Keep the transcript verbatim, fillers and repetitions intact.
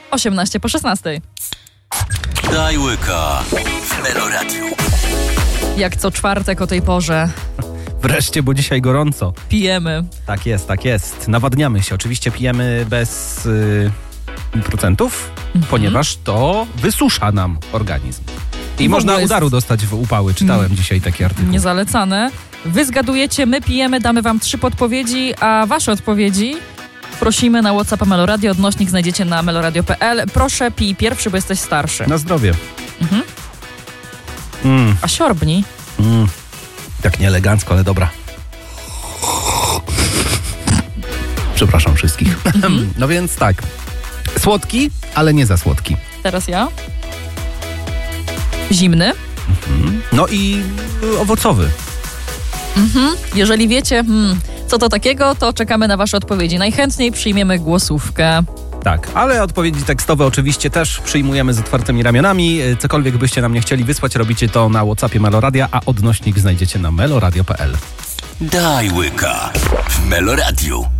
osiemnaście po szesnastej. Daj łyka w Meloradiu. Jak co czwartek o tej porze. Wreszcie, bo dzisiaj gorąco. Pijemy. Tak jest, tak jest. Nawadniamy się. Oczywiście pijemy bez y, procentów, mhm. ponieważ to wysusza nam organizm. I, I można udaru jest... dostać w upały. Czytałem hmm. dzisiaj taki artykuł. Niezalecane. Wy zgadujecie, my pijemy, damy wam trzy podpowiedzi, a wasze odpowiedzi prosimy na WhatsApp Meloradio. Odnośnik znajdziecie na meloradio kropka p l. Proszę, pij pierwszy, bo jesteś starszy. Na zdrowie. Mhm. Mm. A siorbni. Mm. Tak nieelegancko, ale dobra. Przepraszam wszystkich. Mhm. No więc tak. Słodki, ale nie za słodki. Teraz ja. Zimny. Mhm. No i owocowy. Mhm. Jeżeli wiecie, hmm, co to takiego, to czekamy na wasze odpowiedzi. Najchętniej przyjmiemy głosówkę. Tak, ale odpowiedzi tekstowe oczywiście też przyjmujemy z otwartymi ramionami. Cokolwiek byście nam nie chcieli wysłać, robicie to na WhatsAppie Meloradia, a odnośnik znajdziecie na meloradio kropka p l. Daj łyka w Meloradiu.